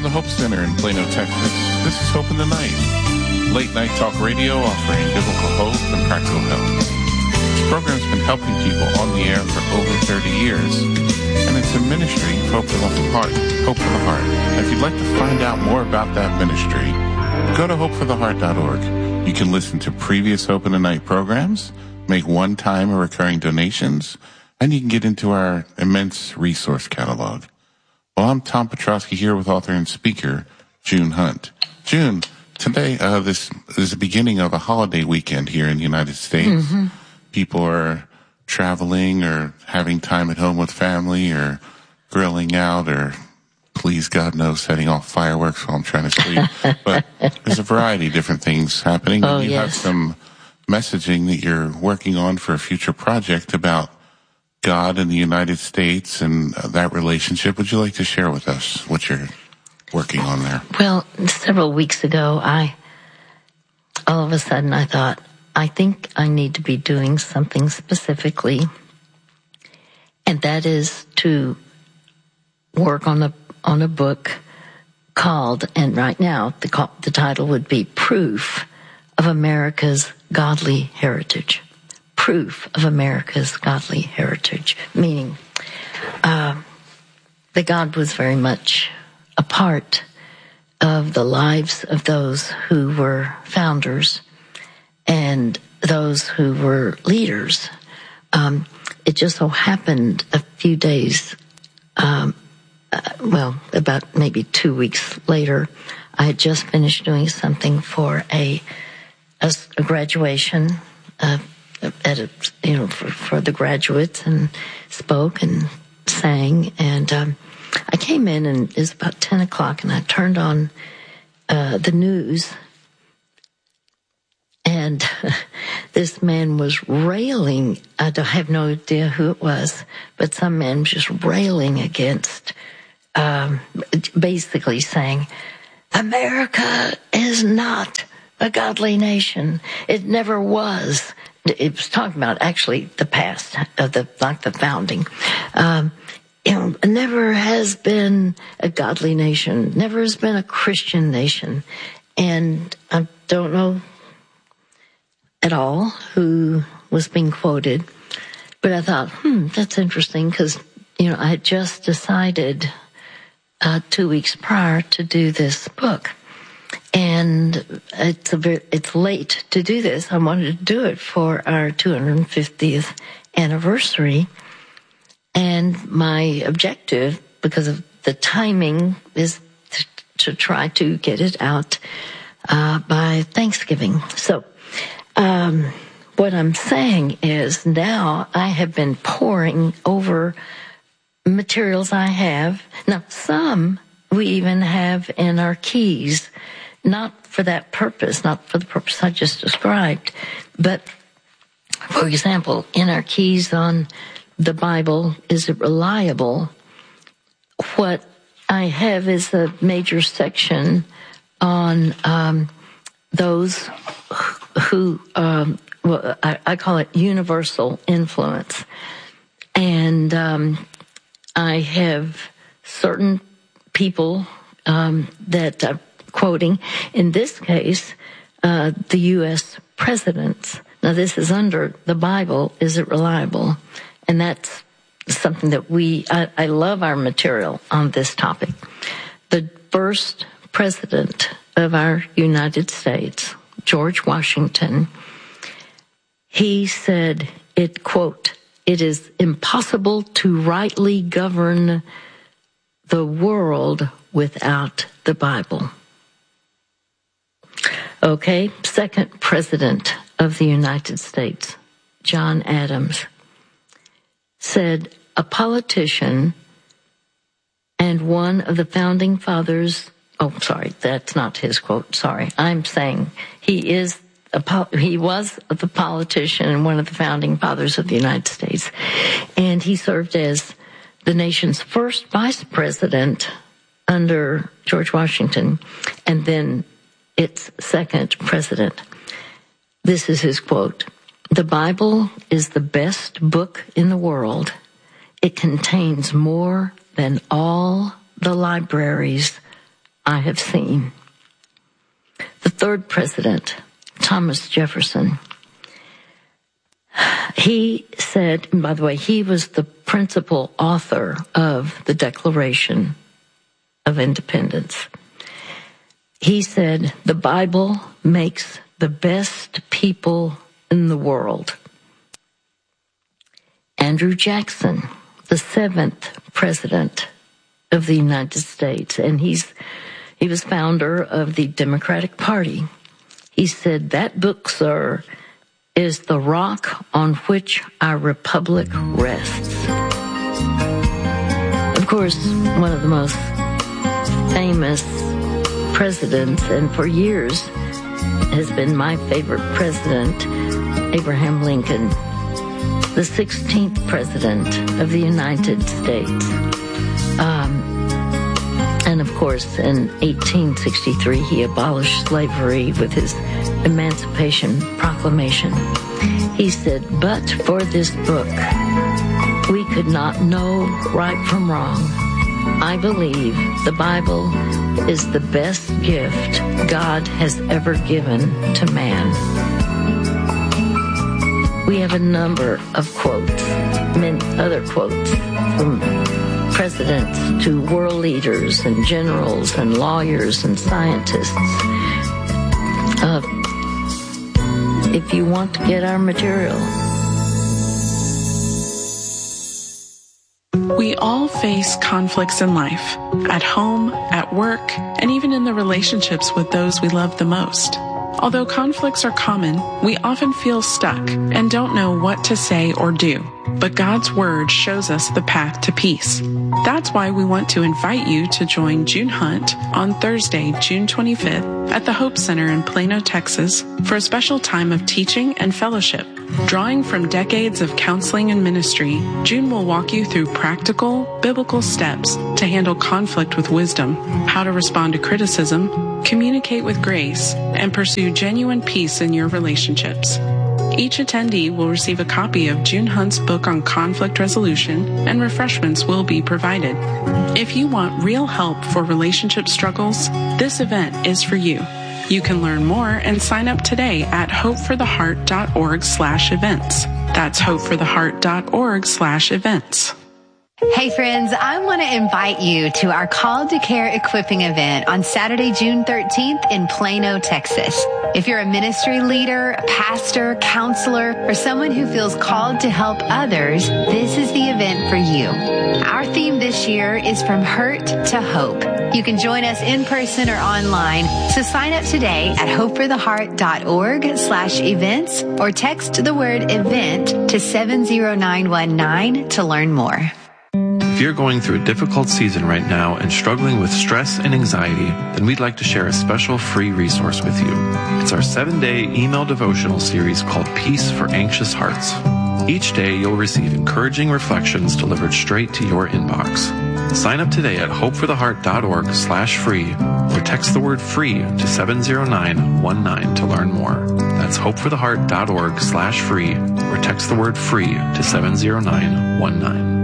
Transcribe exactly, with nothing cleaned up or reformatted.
From the Hope Center in Plano, Texas, this is Hope in the Night, late night talk radio offering biblical hope and practical help. This program's been helping people on the air for over thirty years, and it's a ministry of Hope for the Heart. Hope for the Heart. If you'd like to find out more about that ministry, go to hope for the heart dot org. You can listen to previous Hope in the Night programs, make one-time or recurring donations, and you can get into our immense resource catalog. Well, I'm Tom Petrosky here with author and speaker June Hunt. June, today uh, this is the beginning of a holiday weekend here in the United States. Mm-hmm. People are traveling or having time at home with family or grilling out or, please God knows, setting off fireworks while I'm trying to sleep. But there's a variety of different things happening. Oh, and you yes. have some messaging that you're working on for a future project about God and the United States and uh, that relationship. Would you like to share with us what you're working on there? Well, several weeks ago, I, all of a sudden I thought, I think I need to be doing something specifically, and that is to work on a, on a book called, and right now the, the title would be Proof of America's Godly Heritage. Proof of America's godly heritage, meaning uh, that God was very much a part of the lives of those who were founders and those who were leaders. Um, it just so happened a few days, um, uh, well, about maybe two weeks later, I had just finished doing something for a, a, a graduation uh at a, you know, for, for the graduates, and spoke and sang. And um, I came in, and it was about ten o'clock, and I turned on uh, the news, and this man was railing. I don't have no idea who it was, but some man was just railing against, um, basically saying, America is not a godly nation. It never was. It was talking about actually the past of the, like the founding. Um, you know, never has been a godly nation, never has been a Christian nation. And I don't know at all who was being quoted, but I thought, hmm, that's interesting, because, you know, I had just decided uh, two weeks prior to do this book. And it's a very, it's late to do this. I wanted to do it for our two hundred fiftieth anniversary. And my objective, because of the timing, is to, to try to get it out uh, by Thanksgiving. So um, what I'm saying is now I have been poring over materials I have. Now, some we even have in our keys. Not for that purpose, not for the purpose I just described, but, for example, in our keys on the Bible, is it reliable? What I have is a major section on um, those who, um, well, I, I call it universal influence. And um, I have certain people um, that... Uh, quoting, in this case, uh, the U S presidents. Now, this is under the Bible. Is it reliable? And that's something that we, I, I love our material on this topic. The first president of our United States, George Washington, he said, it, quote, it is impossible to rightly govern the world without the Bible. Okay, second president of the United States, John Adams, said a politician and one of the founding fathers, oh, sorry, that's not his quote, sorry. I'm saying he is, a, he was the politician and one of the founding fathers of the United States. And he served as the nation's first vice president under George Washington, and then its second president. This is his quote. The Bible is the best book in the world. It contains more than all the libraries I have seen. The third president, Thomas Jefferson, he said, and by the way, he was the principal author of the Declaration of Independence. He said, the Bible makes the best people in the world. Andrew Jackson, the seventh president of the United States, and he's he was founder of the Democratic Party. He said, that book, sir, is the rock on which our republic rests. Of course, one of the most famous presidents, and for years has been my favorite president, Abraham Lincoln, the sixteenth president of the United States. Um, and of course, in eighteen sixty-three, he abolished slavery with his Emancipation Proclamation. He said, but for this book, we could not know right from wrong. I believe the Bible is the best gift God has ever given to man. We have a number of quotes, many other quotes from presidents to world leaders and generals and lawyers and scientists. Uh, if you want to get our material. We all face conflicts in life, at home, at work, and even in the relationships with those we love the most. Although conflicts are common, we often feel stuck and don't know what to say or do. But God's Word shows us the path to peace. That's why we want to invite you to join June Hunt on Thursday, June twenty-fifth at the Hope Center in Plano, Texas for a special time of teaching and fellowship. Drawing from decades of counseling and ministry, June will walk you through practical, biblical steps to handle conflict with wisdom, how to respond to criticism, communicate with grace, and pursue genuine peace in your relationships. Each attendee will receive a copy of June Hunt's book on conflict resolution, and refreshments will be provided. If you want real help for relationship struggles, this event is for you. You can learn more and sign up today at hopefortheheart.org slash events. That's hopefortheheart.org slash events. Hey friends, I want to invite you to our Called to Care Equipping event on Saturday, June thirteenth in Plano, Texas. If you're a ministry leader, a pastor, counselor, or someone who feels called to help others, this is the event for you. Our theme this year is From Hurt to Hope. You can join us in person or online, so sign up today at hopefortheheart.org slash events or text the word event to seven zero nine one nine to learn more. If you're going through a difficult season right now and struggling with stress and anxiety, then we'd like to share a special free resource with you. It's our seven-day email devotional series called Peace for Anxious Hearts. Each day you'll receive encouraging reflections delivered straight to your inbox. Sign up today at hopefortheheart.org slash free or text the word free to seven zero nine one nine to learn more. That's hopefortheheart.org slash free or text the word free to seven zero nine one nine.